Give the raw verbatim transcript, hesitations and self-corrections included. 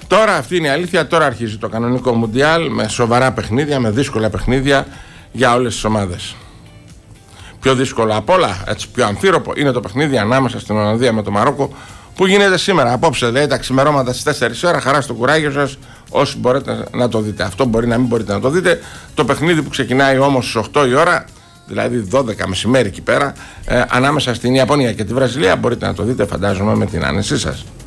Τώρα αυτή είναι η αλήθεια. Τώρα αρχίζει το κανονικό Μουντιάλ με σοβαρά παιχνίδια, με δύσκολα παιχνίδια για όλες τις ομάδες. Πιο δύσκολο απ' όλα, έτσι πιο αμφίροπο, είναι το παιχνίδι ανάμεσα στην Ολλανδία με το Μαρόκο που γίνεται σήμερα. Απόψε, δηλαδή τα ξημερώματα στις τέσσερις ώρα. Χαρά στο κουράγιο σας, όσοι μπορείτε να το δείτε. Αυτό μπορεί να μην μπορείτε να το δείτε. Το παιχνίδι που ξεκινάει όμως στις οκτώ η ώρα, δηλαδή δώδεκα μεσημέρι εκεί πέρα, ε, ανάμεσα στην Ιαπωνία και τη Βραζιλία, μπορείτε να το δείτε, φαντάζομαι, με την άνεσή σας.